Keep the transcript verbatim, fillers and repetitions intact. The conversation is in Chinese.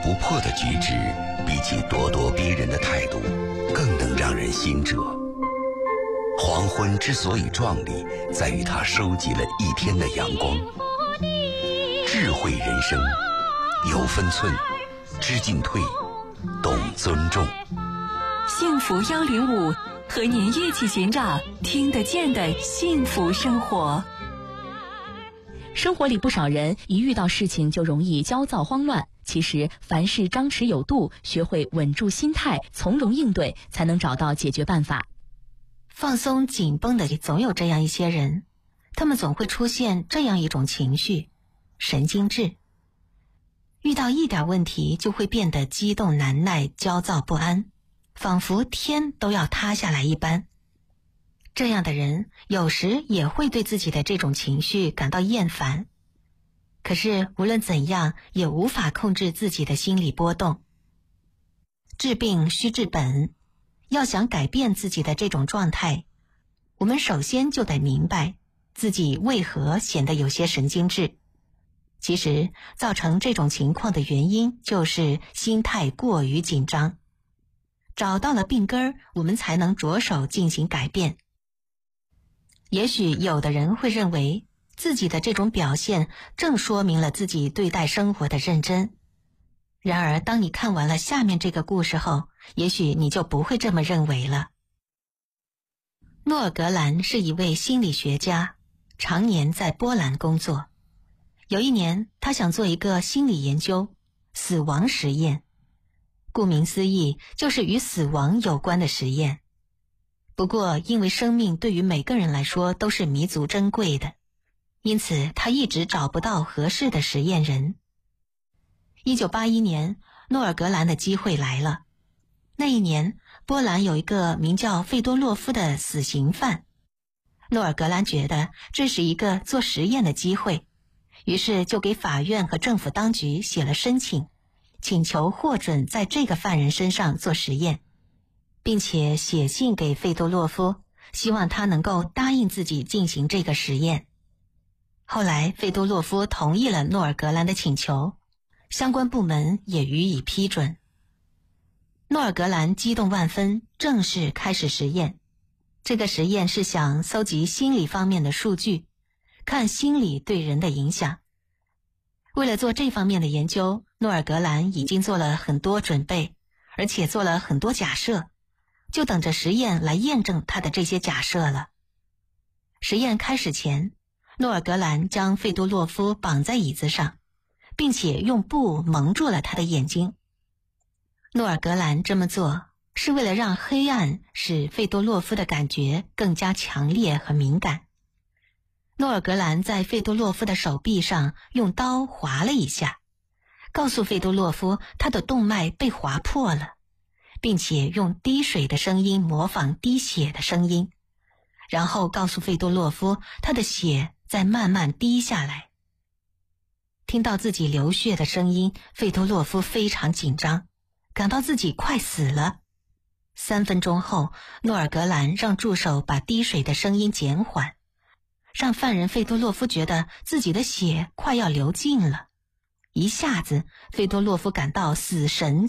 不破的举止，比起咄咄逼人的态度，更能让人心折。黄昏之所以壮丽，在于它收集了一天的阳光。智慧人生，有分寸，知进退，懂尊重。 幸福幺零五，和您一起寻找听得见的幸福生活。生活里不少人一遇到事情就容易焦躁慌乱，其实凡事张弛有度，学会稳住心态，从容应对，才能找到解决办法。 放松紧绷的总有这样一些人，他们总会出现这样一种情绪，神经质。遇到一点问题就会变得激动难耐，焦躁不安，仿佛天都要塌下来一般。这样的人有时也会对自己的这种情绪感到厌烦，可是无论怎样也无法控制自己的心理波动。治病须治本，要想改变自己的这种状态，我们首先就得明白自己为何显得有些神经质。其实造成这种情况的原因就是心态过于紧张。找到了病根儿，我们才能着手进行改变。也许有的人会认为自己的这种表现正说明了自己对待生活的认真。然而当你看完了下面这个故事后，也许你就不会这么认为了。诺尔格兰是一位心理学家，常年在波兰工作。有一年，他想做一个心理研究，死亡实验。顾名思义，就是与死亡有关的实验。不过，因为生命对于每个人来说都是弥足珍贵的，因此他一直找不到合适的实验人。一九八一年，诺尔格兰的机会来了。那一年，波兰有一个名叫费多洛夫的死刑犯。诺尔格兰觉得这是一个做实验的机会，于是就给法院和政府当局写了申请，请求获准在这个犯人身上做实验，并且写信给费多洛夫，希望他能够答应自己进行这个实验。后来费多洛夫同意了诺尔格兰的请求，相关部门也予以批准。诺尔格兰激动万分，正式开始实验。这个实验是想搜集心理方面的数据，看心理对人的影响。为了做这方面的研究，诺尔格兰已经做了很多准备，而且做了很多假设，就等着实验来验证他的这些假设了。实验开始前，诺尔格兰将费多洛夫绑在椅子上，并且用布蒙住了他的眼睛。诺尔格兰这么做是为了让黑暗使费多洛夫的感觉更加强烈和敏感。诺尔格兰在费多洛夫的手臂上用刀划了一下，告诉费多洛夫他的动脉被划破了，并且用滴水的声音模仿滴血的声音，然后告诉费多洛夫他的血在慢慢滴下来。听到自己流血的声音，费多洛夫非常紧张，感到自己快死了。三分钟后，诺尔格兰让助手把滴水的声音减缓，让犯人费多洛夫觉得自己的血快要流尽了。一下子，费多洛夫感到死神